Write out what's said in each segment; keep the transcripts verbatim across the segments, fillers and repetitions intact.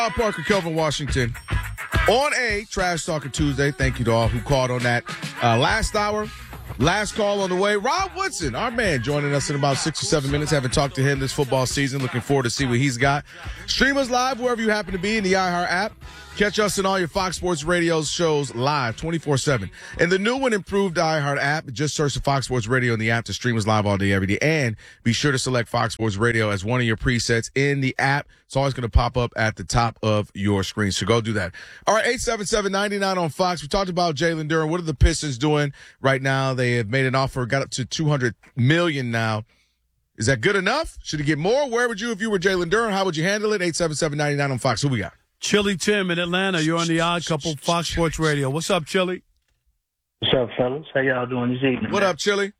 Rob Parker, Kelvin Washington. On a Trash Talker Tuesday. Thank you to all who called on that uh, last hour. Last call on the way. Rob Woodson, our man, joining us in about six or seven minutes. Haven't talked to him this football season. Looking forward to see what he's got. Stream us live wherever you happen to be in the iHeart app. Catch us in all your Fox Sports Radio shows live twenty-four seven. And the new and improved iHeart app, just search the Fox Sports Radio in the app to stream us live all day, every day. And be sure to select Fox Sports Radio as one of your presets in the app. It's always going to pop up at the top of your screen. So go do that. All right, eight seven seven, nine nine on Fox. We talked about Jalen Duren. What are the Pistons doing right now? They have made an offer, got up to two hundred million dollars now. Is that good enough? Should he get more? Where would you, if you were Jalen Duren, how would you handle it? eight seven seven, nine nine on Fox. Who we got? Chili Tim in Atlanta. You're on the Odd Couple, Fox Sports Radio. What's up, Chili? What's up, fellas? How y'all doing this evening? What man? up, Chili?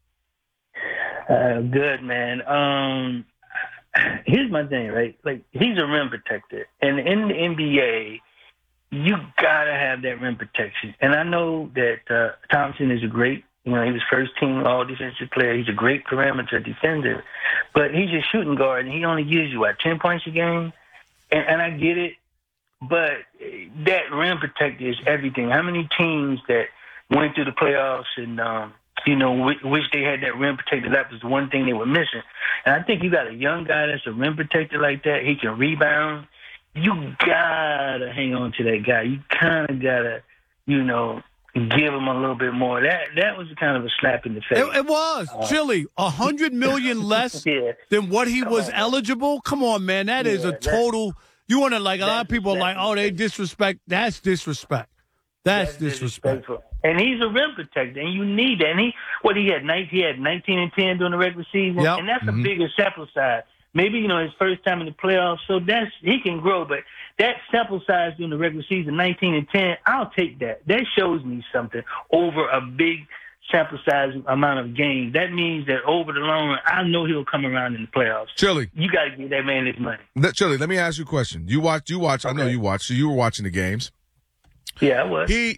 Uh, good, man. Um, here's my thing, right? Like, he's a rim protector. And in the N B A, you got to have that rim protection. And I know that uh, Thompson is a great, you know, he was first team all defensive player. He's a great perimeter defender. But he's a shooting guard, and he only gives you, what, ten points a game? And, and I get it. But that rim protector is everything. How many teams that went through the playoffs and, um, you know, w- wish they had that rim protector? That was the one thing they were missing. And I think you got a young guy that's a rim protector like that. He can rebound. You got to hang on to that guy. You kind of got to, you know, give him a little bit more. That that was kind of a slap in the face. It, it was. Uh, Chili, a hundred million less yeah. than what he Come was on, eligible? Come on, man. That yeah, is a total – you want to, like, a lot of people are like, oh, they disrespect. That's disrespect. That's, That's disrespect. And he's a rim protector, and you need that. And he, what he had, he had nineteen and ten during the regular season, yep. and that's mm-hmm. a bigger sample size. Maybe, you know, his first time in the playoffs, so that's he can grow. But that sample size during the regular season, nineteen and ten, I'll take that. That shows me something over a big sample size amount of games. That means that over the long run, I know he'll come around in the playoffs. Chili, you got to give that man his money. Chili, let me ask you a question. You watch, you watch. Okay. I know you watch. So you were watching the games. Yeah, I was. He,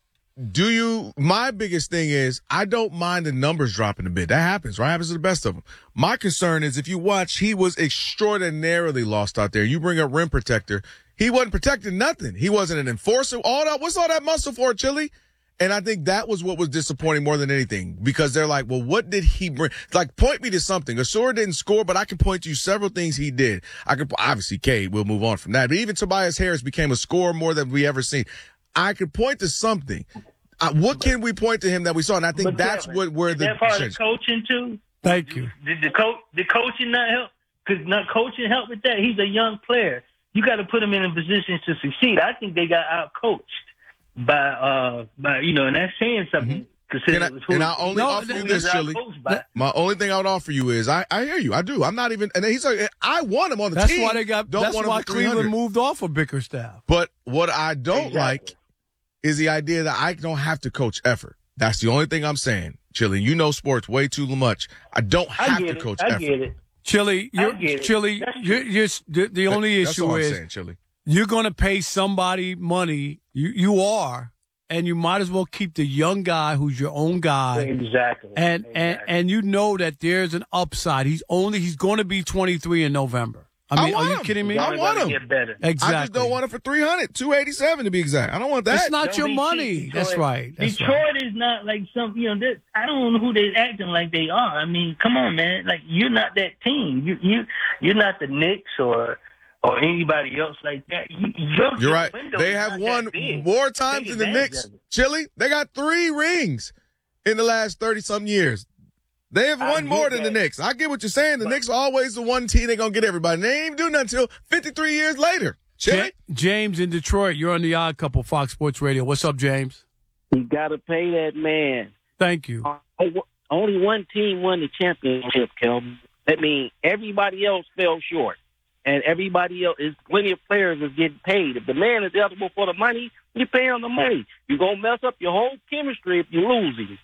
do you? My biggest thing is I don't mind the numbers dropping a bit. That happens, right? Happens to the best of them. My concern is if you watch, he was extraordinarily lost out there. You bring up rim protector. He wasn't protecting nothing. He wasn't an enforcer. All that. What's all that muscle for, Chili? And I think that was what was disappointing more than anything because they're like, well, what did he bring? Like, point me to something. Asura didn't score, but I can point to you several things he did. I could, obviously, Cade, we'll move on from that. But even Tobias Harris became a scorer more than we ever seen. I could point to something. Uh, what can we point to him that we saw? And I think but that's Kevin, what where the that part of coaching too. Thank you. Did the coach, did coaching not help? Because not coaching help with that. He's a young player. You got to put him in a position to succeed. I think they got out coached. By, uh, by you know, and that's saying something. Mm-hmm. And, I, and I only no, offer you this, Chili. My only thing I would offer you is, I, I hear you, I do. I'm not even, and he's like, I want him on the that's team. Why they got, don't that's want why Cleveland moved off of Bickerstaff. But what I don't exactly. like is the idea that I don't have to coach effort. That's the only thing I'm saying, Chili. You know sports way too much. I don't have I to coach it. I effort. Get it. Chili, you're, Chili, you're, you're, the, the only that's issue all I'm is saying, Chili. You're going to pay somebody money. You you are. And you might as well keep the young guy who's your own guy. Exactly. And exactly. and and you know that there's an upside. He's only he's going to be twenty-three in November. I mean, I are you him. kidding me? I want him. Get better. Exactly. I just don't want it for three hundred, two eighty-seven to be exact. I don't want that. It's not don't your money. Detroit, That's right. That's Detroit right. is not like some, you know, this, I don't know who they're acting like they are. I mean, come on, man. Like, you're not that team. You, you, you're not the Knicks or or anybody else like that. You, You're right. They have won more times than the Knicks. Chili, they got three rings in the last thirty-something years. They have won more than that. the Knicks. I get what you're saying. The but, Knicks are always the one team they're going to get everybody. They ain't even do nothing until fifty-three years later. Chili? James in Detroit, you're on the Odd Couple, Fox Sports Radio. What's up, James? You got to pay that man. Thank you. Uh, only one team won the championship, Kelvin. That means everybody else fell short. And everybody else, is plenty of players is getting paid. If the man is eligible for the money, you pay him the money. You're going to mess up your whole chemistry if you lose him.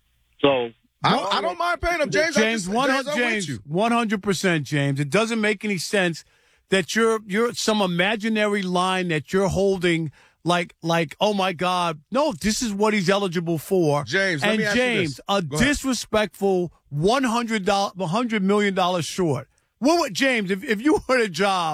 So I, I don't mind paying him, James. James, just, one James, James, one hundred percent, James. It doesn't make any sense that you're you're some imaginary line that you're holding. Like, like, oh my God! No, this is what he's eligible for. James, let and me ask James, you this. a Go ahead. disrespectful one hundred dollars, one hundred million dollars short. What would James, if if you were at a job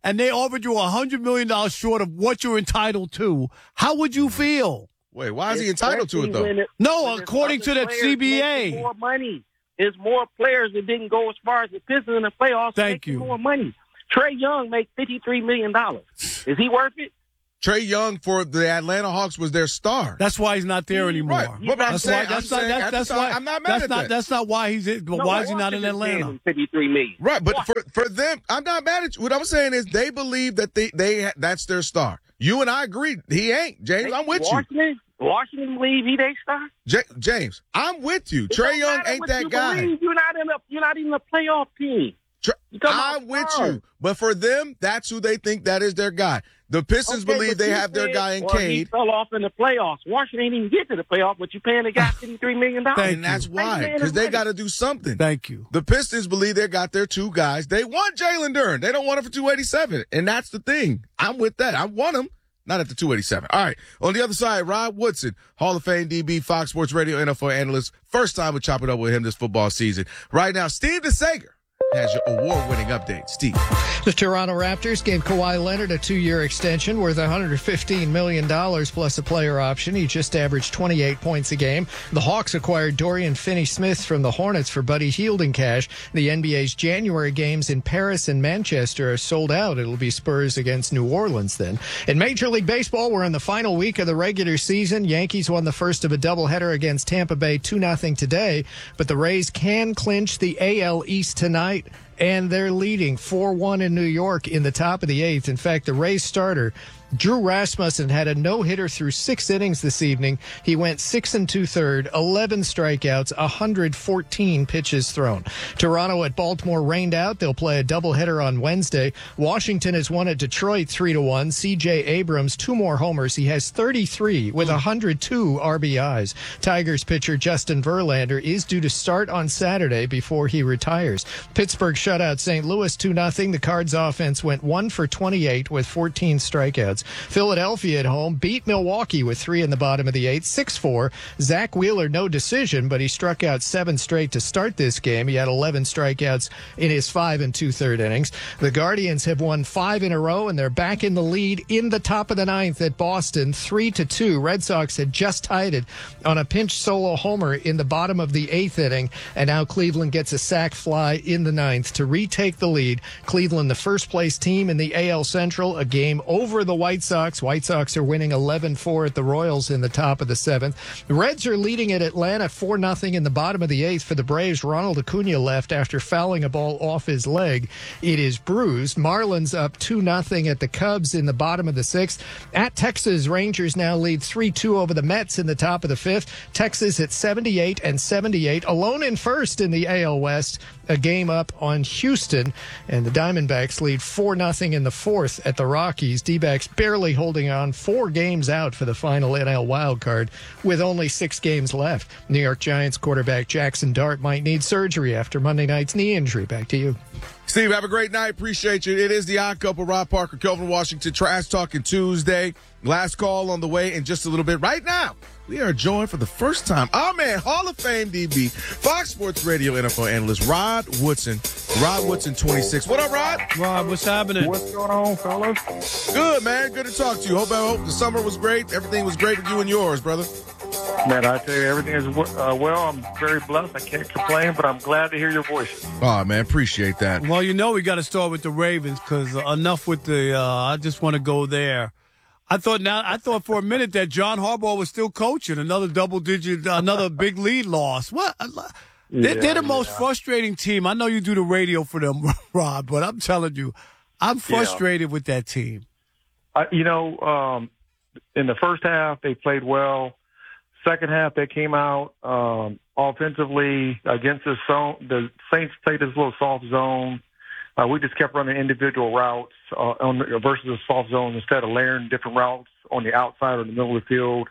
and they offered you one hundred million dollars short of what you're entitled to, how would you feel? Wait, why is he entitled to it, though? It, no, according to the C B A. More money. There's more players that didn't go as far as the Pistons in the playoffs. Thank you. More money. Trae Young makes fifty-three million dollars. Is he worth it? Trae Young for the Atlanta Hawks was their star. That's why he's not there anymore. Right. But I'm that's saying, why, that's I'm not, saying that's, that's time, why, I'm not mad that's at not, that. That's not why he's in, No, why is he not in Atlanta? fifty-three million. Right, but for for them, I'm not mad at you. What I'm saying is they believe that they they that's their star. You and I agree. He ain't, James. I'm with Washington, you. Washington believe he they star. J- James, I'm with you. It Trae Young matter ain't what that you guy. believe. You're not in a you're not in a playoff team. Tra- Come I'm on, with stars. you. But for them, that's who they think that is their guy. The Pistons Okay, believe but they you have their said, guy in well, he Cade. fell off in the playoffs. Washington didn't even get to the playoffs, but you paying the guy fifty-three million dollars. Thank And that's you. why, because they got to do something. Thank you. The Pistons believe they got their two guys. They want Jalen Duren. They don't want him for two eighty-seven. And that's the thing. I'm with that. I want him. Not at the two eighty-seven. All right. On the other side, Rod Woodson, Hall of Fame D B, Fox Sports Radio, N F L analyst. First time we chop it up with him this football season. Right now, Steve DeSager has your award-winning update. Steve. The Toronto Raptors gave Kawhi Leonard a two-year extension worth one hundred fifteen million dollars plus a player option. He just averaged twenty-eight points a game. The Hawks acquired Dorian Finney-Smith from the Hornets for Buddy Hield in cash. The N B A's January games in Paris and Manchester are sold out. It'll be Spurs against New Orleans then. In Major League Baseball, we're in the final week of the regular season. Yankees won the first of a doubleheader against Tampa Bay two nothing today, but the Rays can clinch the A L East tonight. And they're leading four one in New York in the top of the eighth. In fact, the Rays starter, Drew Rasmussen, had a no-hitter through six innings this evening. He went six and two-thirds, eleven strikeouts, one hundred fourteen pitches thrown. Toronto at Baltimore rained out. They'll play a doubleheader on Wednesday. Washington has won at Detroit three to one. C J Abrams, two more homers. He has thirty-three with one hundred two R B Is. Tigers pitcher Justin Verlander is due to start on Saturday before he retires. Pittsburgh shut out Saint Louis two nothing. The Cards offense went one for twenty-eight with fourteen strikeouts. Philadelphia at home beat Milwaukee with three in the bottom of the eighth, six four. Zach Wheeler, no decision, but he struck out seven straight to start this game. He had eleven strikeouts in his five and two-third innings. The Guardians have won five in a row, and they're back in the lead in the top of the ninth at Boston, three to two. Red Sox had just tied it on a pinch solo homer in the bottom of the eighth inning, and now Cleveland gets a sac fly in the ninth to retake the lead. Cleveland, the first-place team in the A L Central, a game over the White Sox. White Sox are winning eleven four at the Royals in the top of the seventh. The Reds are leading at Atlanta four nothing in the bottom of the eighth. For the Braves, Ronald Acuna left after fouling a ball off his leg. It is bruised. Marlins up two nothing at the Cubs in the bottom of the sixth. At Texas, Rangers now lead three two over the Mets in the top of the fifth. Texas at seventy-eight and seventy-eight, alone in first in the A L West, a game up on Houston, and the Diamondbacks lead four nothing in the fourth at the Rockies. D-backs barely holding on, four games out for the final N L wildcard with only six games left. New York Giants quarterback Jackson Dart might need surgery after Monday night's knee injury. Back to you. Steve, have a great night. Appreciate you. It is the Odd Couple, Rod Parker, Kelvin Washington, Trash Talking Tuesday. Last call on the way in just a little bit. Right now, we are joined for the first time, our man, Hall of Fame D B, Fox Sports Radio N F L analyst, Rod Woodson. Rod Woodson, twenty-six. What up, Rod? Rod, what's happening? What's going on, fellas? Good, man. Good to talk to you. Hope, I hope the summer was great. Everything was great with you and yours, brother. Man, I tell you, everything is uh, well. I'm very blessed. I can't complain, but I'm glad to hear your voices. Oh, man, appreciate that. Well, you know we got to start with the Ravens because uh, enough with the. Uh, I just want to go there. I thought now. I thought for a minute that John Harbaugh was still coaching. Another double digit, another big lead loss. What? They're, Yeah, they're the most yeah. frustrating team. I know you do the radio for them, Rob, but I'm telling you, I'm frustrated yeah. with that team. I, you know, um, in the first half they played well. Second half they came out um, offensively against the zone. The Saints played this little soft zone. Uh, we just kept running individual routes uh, on the, versus a soft zone instead of layering different routes on the outside or the middle of the field.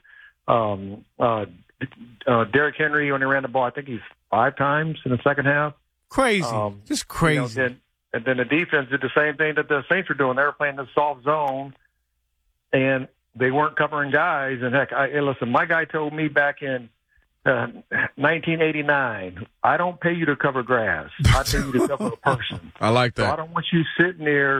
Um, uh, uh, Derrick Henry, when he ran the ball, I think he's five times in the second half. Crazy, um, just crazy. You know, then, and then the defense did the same thing that the Saints were doing. They were playing the soft zone, and they weren't covering guys. And heck, I, listen, my guy told me back in uh, nineteen eighty-nine, I don't pay you to cover grass. I pay you to cover a person. I like that. So I don't want you sitting there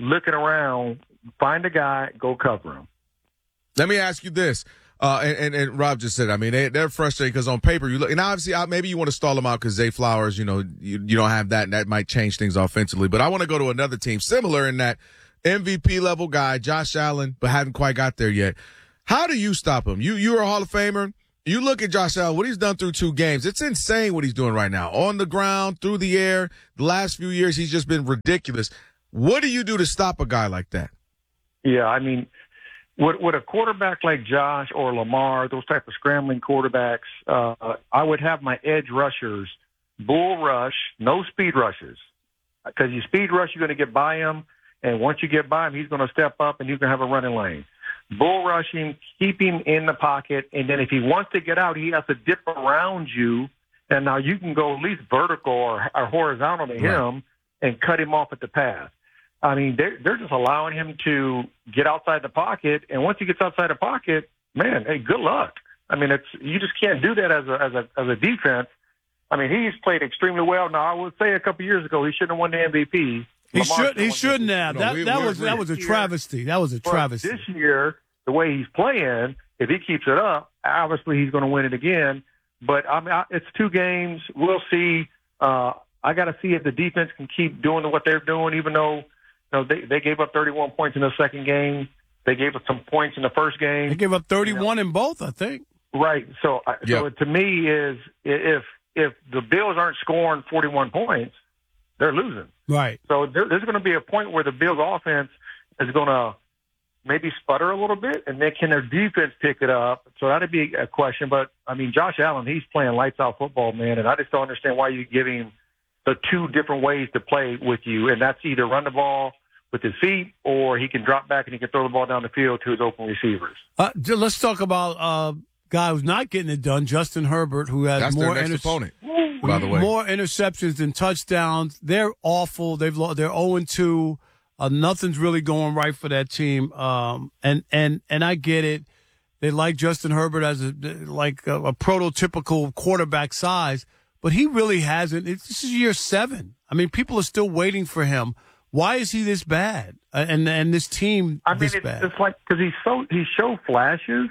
looking around, find a guy, go cover him. Let me ask you this. Uh, and, and, and Rob just said, I mean, they, they're frustrated because on paper, you look, and obviously uh, maybe you want to stall them out because Zay Flowers, you know, you, you don't have that, and that might change things offensively. But I want to go to another team similar in that M V P level guy, Josh Allen, but haven't quite got there yet. How do you stop him? You, you're a Hall of Famer. You look at Josh Allen, what he's done through two games. It's insane what he's doing right now. On the ground, through the air. The last few years, he's just been ridiculous. What do you do to stop a guy like that? Yeah, I mean, With, with a quarterback like Josh or Lamar, those type of scrambling quarterbacks, uh, I would have my edge rushers bull rush, no speed rushes. Because you speed rush, you're going to get by him, and once you get by him, he's going to step up, and you can have a running lane. Bull rush him, keep him in the pocket, and then if he wants to get out, he has to dip around you, and now you can go at least vertical or, or horizontal to him right. and cut him off at the pass. I mean, they're, they're just allowing him to get outside the pocket, and once he gets outside the pocket, man, hey, good luck. I mean, it's you just can't do that as a as a as a defense. I mean, he's played extremely well. Now, I would say a couple years ago he shouldn't have won the M V P. He Lamar should he shouldn't have. No, that we, that was we're, that was a travesty. That was a but travesty. This year, the way he's playing, if he keeps it up, obviously he's going to win it again. But I mean, I, it's two games. We'll see. Uh, I got to see if the defense can keep doing what they're doing, even though. No, they they gave up thirty-one points in the second game. They gave up some points in the first game. They gave up thirty-one you know. in both, I think. Right. So, yep. so to me is if if the Bills aren't scoring forty-one points, they're losing. Right. So there, there's going to be a point where the Bills' offense is going to maybe sputter a little bit, and then can their defense pick it up? So that'd be a question. But I mean, Josh Allen, he's playing lights out football, man, and I just don't understand why you give him the two different ways to play with you, and that's either run the ball with his feet, or he can drop back and he can throw the ball down the field to his open receivers. Uh, let's talk about a uh, guy who's not getting it done, Justin Herbert, who has That's more their next inter- opponent, by the way. more interceptions than touchdowns. They're awful. They've lo- they're oh and two. Uh, nothing's really going right for that team. Um, and and and I get it. They like Justin Herbert as a like a, a prototypical quarterback size, but he really hasn't. It's, this is year seven. I mean, people are still waiting for him. Why is he this bad? Uh, and and this team I mean, this it's, bad? it's like because he's so he show flashes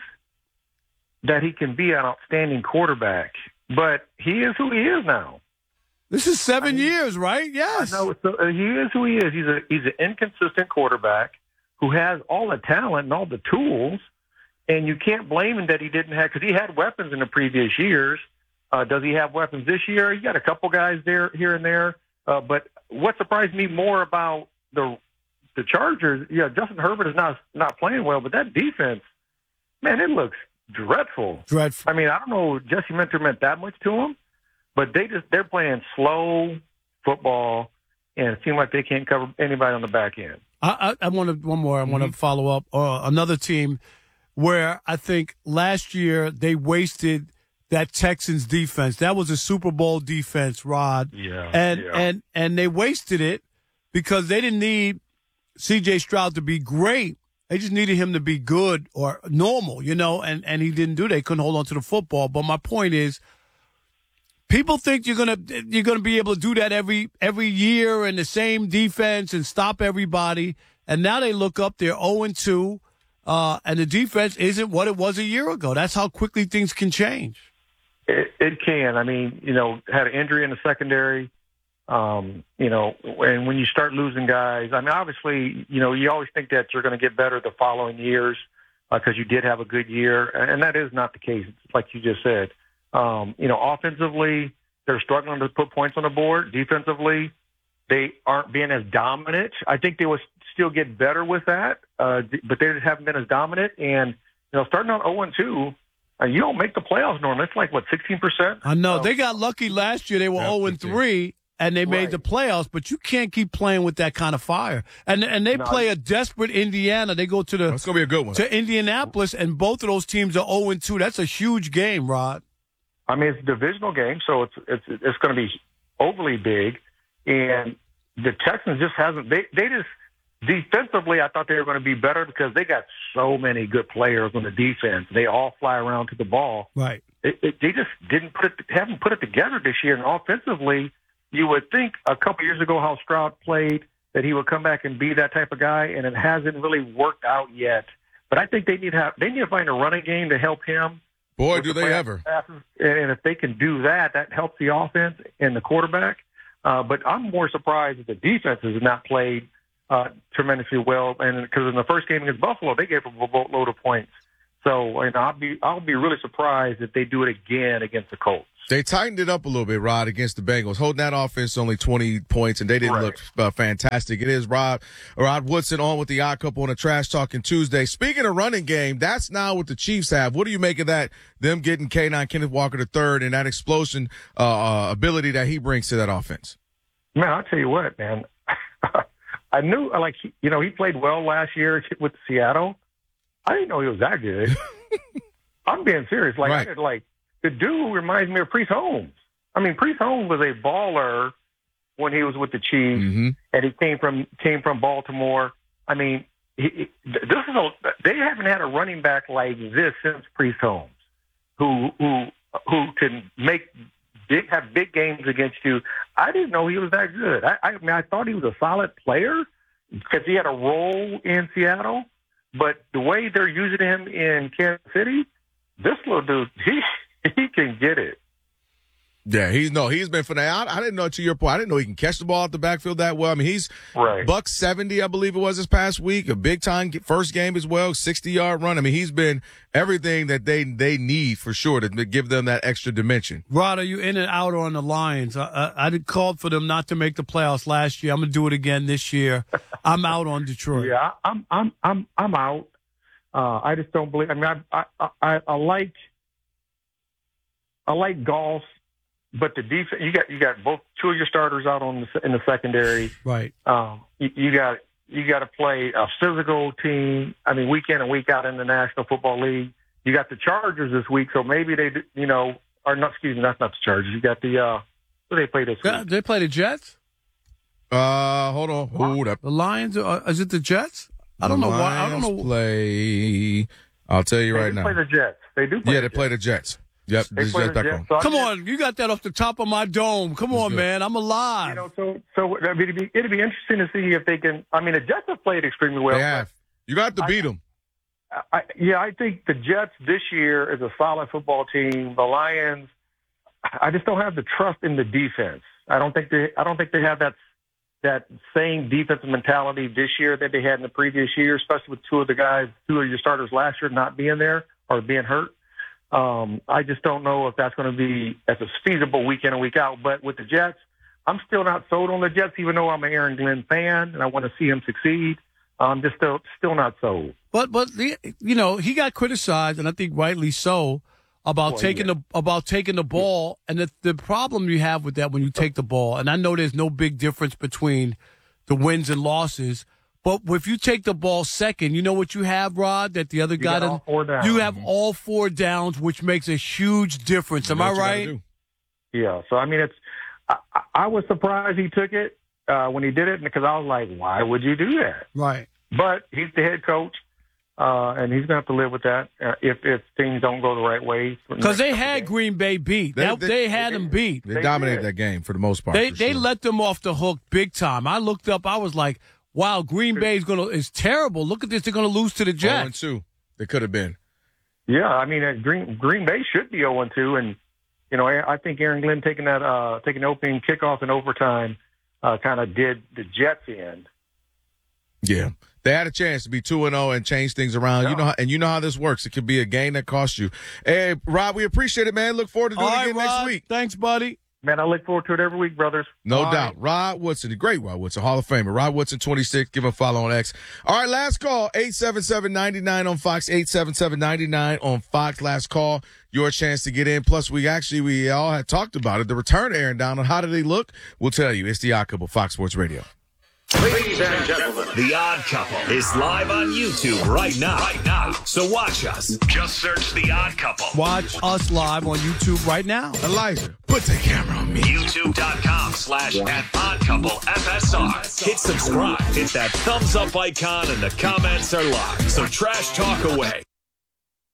that he can be an outstanding quarterback, but he is who he is now. This is seven I mean, years, right? Yes. I know. So, uh, he is who he is. He's a he's an inconsistent quarterback who has all the talent and all the tools, and you can't blame him that he didn't have because he had weapons in the previous years. Uh, does he have weapons this year? He got a couple guys there here and there, uh, but. What surprised me more about the the Chargers, yeah, Justin Herbert is not not playing well, but that defense, man, it looks dreadful. Dreadful. I mean, I don't know if Jesse Minter meant that much to him, but they just they're playing slow football, and it seems like they can't cover anybody on the back end. I, I, I want to one more. I want to mm-hmm. follow up uh, another team where I think last year they wasted that Texans defense. That was a Super Bowl defense, Rod. Yeah. And yeah. and and they wasted it because they didn't need C J Stroud to be great. They just needed him to be good or normal, you know, and, and he didn't do that. He couldn't hold on to the football. But my point is, people think you're gonna you're gonna be able to do that every every year in the same defense and stop everybody. And now they look up, they're oh and two, uh, and the defense isn't what it was a year ago. That's how quickly things can change. It, it can. I mean, you know, had an injury in the secondary. Um, you know, and when you start losing guys, I mean, obviously, you know, you always think that you're going to get better the following years because uh, you did have a good year, and that is not the case. It's like you just said. Um, you know, offensively, they're struggling to put points on the board. Defensively, they aren't being as dominant. I think they will still get better with that, uh, but they just haven't been as dominant. And, you know, starting out oh and two, Uh, you don't make the playoffs normally. It's like, what, sixteen percent? I know. They got lucky last year. They were oh and three, and they made right. the playoffs, but you can't keep playing with that kind of fire. And and they no, play a desperate Indiana. They go to the That's going to be a good one. To Indianapolis, and both of those teams are oh and two. That's a huge game, Rod. I mean, it's a divisional game, so it's it's it's going to be overly big. And the Texans just hasn't they, – they just – defensively, I thought they were going to be better because they got so many good players on the defense. They all fly around to the ball. Right. It, it, they just didn't put it, haven't put it together this year. And offensively, you would think a couple years ago how Stroud played, that he would come back and be that type of guy, and it hasn't really worked out yet. But I think they need to have, they need to find a running game to help him. Boy, do they ever. Passes. And if they can do that, that helps the offense and the quarterback. Uh, but I'm more surprised that the defense has not played uh, tremendously well. And because in the first game against Buffalo, they gave them a boatload of points. So and I'll be I'll be really surprised if they do it again against the Colts. They tightened it up a little bit, Rod, against the Bengals, holding that offense to only twenty points, and they didn't right. look uh, fantastic. It is Rod, Rod Woodson on with the Odd Couple on a Trash Talking Tuesday. Speaking of running game, that's now what the Chiefs have. What do you make of that, them getting K nine Kenneth Walker the third and that explosion uh, uh, ability that he brings to that offense? Man, I'll tell you what, man. I knew, like, you know, he played well last year with Seattle. I didn't know he was that good. I'm being serious. Like, right. I, like the dude reminds me of Priest Holmes. I mean, Priest Holmes was a baller when he was with the Chiefs, mm-hmm. and he came from came from Baltimore. I mean, he, he, this is a they haven't had a running back like this since Priest Holmes, who who who can make big have big games against you. I didn't know he was that good. I, I mean, I thought he was a solid player because he had a role in Seattle. But the way they're using him in Kansas City, this little dude, he he can get it. Yeah, he's no, he's been for that. I, I didn't know, to your point, I didn't know he can catch the ball out the backfield that well. I mean, he's right. buck seventy, I believe it was this past week, a big time first game as well, sixty yard run. I mean, he's been everything that they they need for sure to give them that extra dimension. Rod, are you in and out on the Lions? I, I, I did called for them not to make the playoffs last year. I'm gonna do it again this year. I'm out on Detroit. Yeah, I'm I'm I'm I'm out. Uh, I just don't believe. I mean, I I I, I like I like Goss. But the defense, you got you got both two of your starters out on the, in the secondary. Right. Um, you, you got you got to play a physical team. I mean, week in and week out in the National Football League. You got the Chargers this week, so maybe they, you know, or not. Excuse me, that's not the Chargers. You got the uh, who they play this week? Yeah, they play the Jets. Uh, hold on, hold up. The Lions. Uh, is it the Jets? I don't the know why. I don't know. Play. I'll tell you they right do now. Play the Jets. They do. Play yeah, the they Jets. play the Jets. Yep, They this play is the back Jets. on. So Come just, on, you got that off the top of my dome. Come on, good. man, I'm alive. You know, so so I mean, it'd be it'd be interesting to see if they can. I mean, the Jets have played extremely well. They have. You got to beat them. I, I, yeah, I think the Jets this year is a solid football team. The Lions, I just don't have the trust in the defense. I don't think they. I don't think they have that that same defensive mentality this year that they had in the previous year, especially with two of the guys, two of your starters last year not being there or being hurt. Um, I just don't know if that's going to be as a feasible week in and week out. But with the Jets, I'm still not sold on the Jets, even though I'm an Aaron Glenn fan and I want to see him succeed. I'm just still still not sold. But but the, you know, he got criticized, and I think rightly so, about Boy, taking yeah. the about taking the ball. And the the problem you have with that when you take the ball, and I know there's no big difference between the wins and losses. But if you take the ball second, you know what you have, Rod? That the other You guy got all four downs. You have all four downs, which makes a huge difference. Am You know I what you right? gotta do. Yeah. So I mean, it's I, I was surprised he took it uh, when he did it because I was like, why would you do that? Right. But he's the head coach, uh, and he's going to have to live with that uh, if if things don't go the right way. Because they had Green Bay beat. They- They, they- they had them beat. They, They dominated did. that game for the most part. They for they sure. let them off the hook big time. I looked up. I was like, wow, Green Bay's gonna is terrible. Look at this. They're gonna lose to the oh and Jets. two. They could have been. Yeah, I mean, uh, Green Green Bay should be oh and two, and you know, I, I think Aaron Glenn taking that uh, taking the opening kickoff in overtime uh, kind of did the Jets in. Yeah. They had a chance to be two and zero and change things around. Yeah. You know, how, and you know how this works. It could be a game that costs you. Hey, Rob, we appreciate it, man. Look forward to doing All it right, again next Rod. week. Thanks, buddy. Man, I look forward to it every week, brothers. No All doubt. Rod Woodson, the great Rod Woodson, Hall of Famer. Rod Woodson, twenty-six. Give him a follow on X. All right, last call, eight seven seven, nine nine on Fox, eight seven seven, nine nine on Fox. Last call, your chance to get in. Plus, we actually, we all had talked about it. The return Aaron Donald, how did he look? We'll tell you. It's the Odd Couple, Fox Sports Radio. Ladies and gentlemen, The Odd Couple is live on YouTube right now. Right now. So watch us. Just search The Odd Couple. Watch us live on YouTube right now. Elijah, put the camera on me. YouTube.com slash at Odd Couple F S R. Hit subscribe. Hit that thumbs up icon and the comments are live. So trash talk away.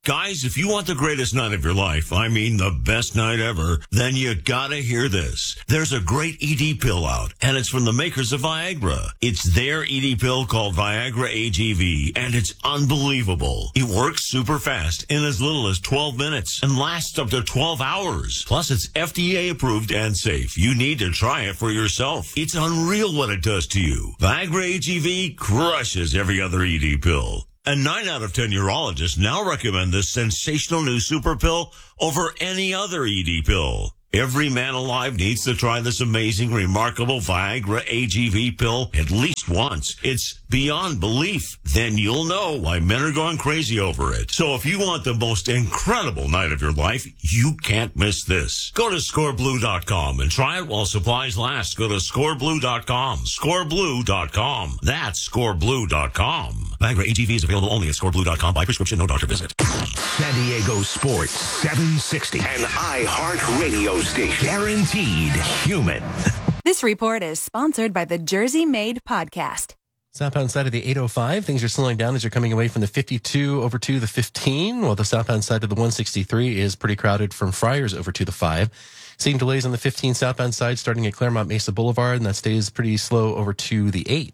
Guys, if you want the greatest night of your life, I mean the best night ever, then you gotta hear this. There's a great E D pill out, and it's from the makers of Viagra. It's their E D pill called Viagra A G V, and it's unbelievable. It works super fast in as little as twelve minutes and lasts up to twelve hours. Plus, it's F D A approved and safe. You need to try it for yourself. It's unreal what it does to you. Viagra A G V crushes every other E D pill. And nine out of ten urologists now recommend this sensational new super pill over any other E D pill. Every man alive needs to try this amazing, remarkable Viagra A G V pill at least once. It's beyond belief. Then you'll know why men are going crazy over it. So if you want the most incredible night of your life, you can't miss this. Go to score blue dot com and try it while supplies last. Go to score blue dot com. score blue dot com. That's score blue dot com. Viagra A G V is available only at score blue dot com by prescription, no doctor visit. San Diego Sports seven sixty. An iHeart radio station. Guaranteed human. This report is sponsored by the Jersey Made Podcast. Southbound side of the eight oh five, things are slowing down as you're coming away from the fifty-two over to the fifteen, while the southbound side of the one sixty-three is pretty crowded from Friars over to the five. Seeing delays on the fifteen southbound side starting at Claremont Mesa Boulevard, and that stays pretty slow over to the eight.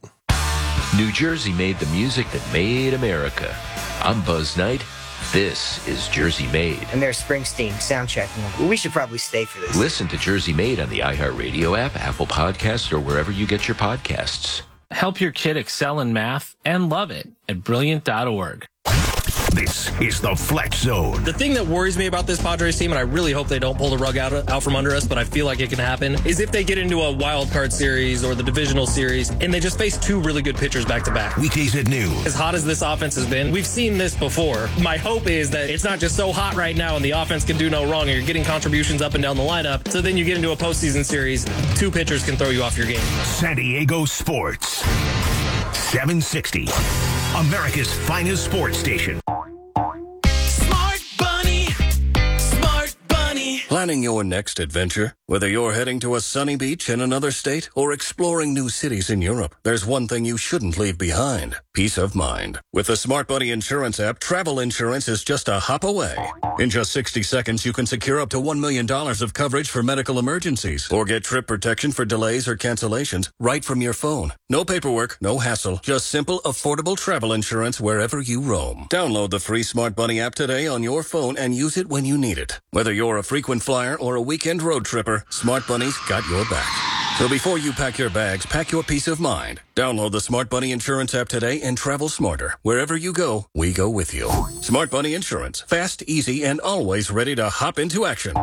New Jersey made the music that made America. I'm Buzz Knight. This is Jersey Made. And there's Springsteen sound checking. We should probably stay for this. Listen to Jersey Made on the iHeartRadio app, Apple Podcasts, or wherever you get your podcasts. Help your kid excel in math and love it at brilliant dot org. This is the Flex Zone. The thing that worries me about this Padres team, and I really hope they don't pull the rug out, out from under us, but I feel like it can happen, is if they get into a wild card series or the divisional series and they just face two really good pitchers back to back. Weekdays at noon. As hot as this offense has been, we've seen this before. My hope is that it's not just so hot right now and the offense can do no wrong and you're getting contributions up and down the lineup. So then you get into a postseason series, two pitchers can throw you off your game. San Diego Sports seven sixty. America's finest sports station. Planning your next adventure? Whether you're heading to a sunny beach in another state or exploring new cities in Europe, there's one thing you shouldn't leave behind: peace of mind. With the Smart Buddy Insurance app, travel insurance is just a hop away. In just sixty seconds, you can secure up to one million dollars of coverage for medical emergencies or get trip protection for delays or cancellations right from your phone. No paperwork, no hassle, just simple, affordable travel insurance wherever you roam. Download the free Smart Buddy app today on your phone and use it when you need it. Whether you're a frequent flyer or a weekend road tripper, Smart Bunny's got your back. So before you pack your bags, pack your peace of mind. Download the Smart Bunny Insurance app today and travel smarter. Wherever you go, we go with you. Smart Bunny Insurance. Fast, easy, and always ready to hop into action.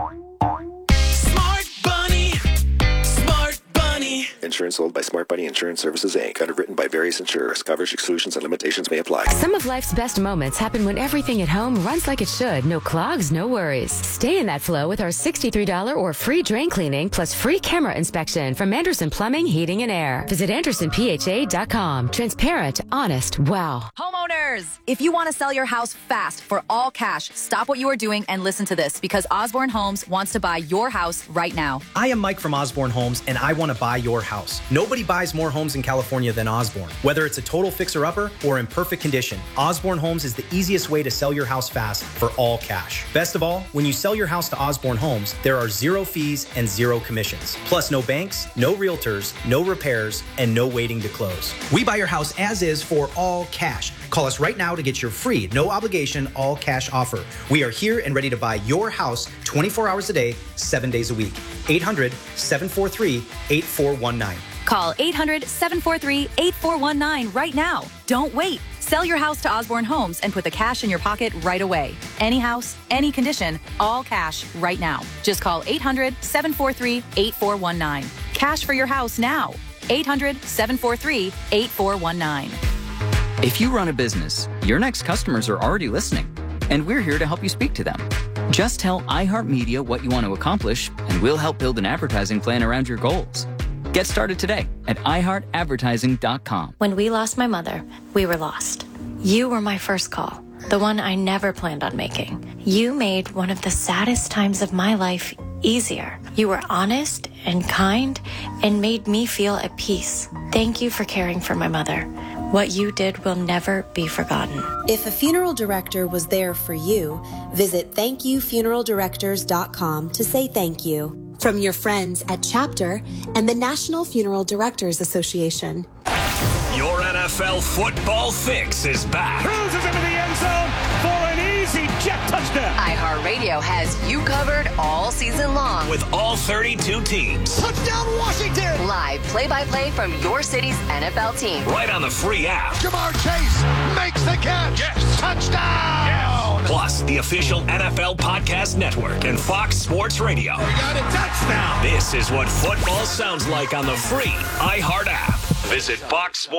Smart Bunny. Smart Bunny. Insurance sold by Smart Bunny Insurance Services, Incorporated. Underwritten by various insurers. Coverage exclusions and limitations may apply. Some of life's best moments happen when everything at home runs like it should. No clogs, no worries. Stay in that flow with our sixty-three dollars or free drain cleaning plus free camera inspection from Anderson Plumbing, Heating, and Air. Visit Anderson P H A dot com. Transparent, honest, wow. Homeowners, if you want to sell your house fast for all cash, stop what you are doing and listen to this, because Osborne Homes wants to buy your house right now. I am Mike from Osborne Homes, and I want to buy your house. Nobody buys more homes in California than Osborne. Whether it's a total fixer-upper or in perfect condition, Osborne Homes is the easiest way to sell your house fast for all cash. Best of all, when you sell your house to Osborne Homes, there are zero fees and zero commissions. Plus no banks, no realtors, no repairs, and no waiting to close. We buy your house as is for all cash. Call us right now to get your free, no obligation, all cash offer. We are here and ready to buy your house twenty-four hours a day, seven days a week. eight hundred, seven four three, eight four one nine. Call eight hundred, seven four three, eight four one nine right now. Don't wait. Sell your house to Osborne Homes and put the cash in your pocket right away. Any house, any condition, all cash right now. Just call eight hundred, seven four three, eight four one nine. Cash for your house now. eight hundred, seven four three, eight four one nine. If you run a business, your next customers are already listening, and we're here to help you speak to them. Just tell iHeartMedia what you want to accomplish, and we'll help build an advertising plan around your goals. Get started today at i heart advertising dot com. When we lost my mother, we were lost. You were my first call, the one I never planned on making. You made one of the saddest times of my life easier. You were honest and kind and made me feel at peace. Thank you for caring for my mother. What you did will never be forgotten. If a funeral director was there for you, visit thank you funeral directors dot com to say thank you. From your friends at Chapter and the National Funeral Directors Association. Your N F L football fix is back. Cruises into the end zone for an easy jet touchdown. iHeartRadio has you covered all season long. With all thirty-two teams. Touchdown Washington! Live play-by-play from your city's N F L team. Right on the free app. Jamar Chase makes the catch. Yes. Touchdown! Yes. Plus, the official N F L Podcast Network and Fox Sports Radio. We got a touchdown! This is what football sounds like on the free iHeart app. Visit Fox Sports.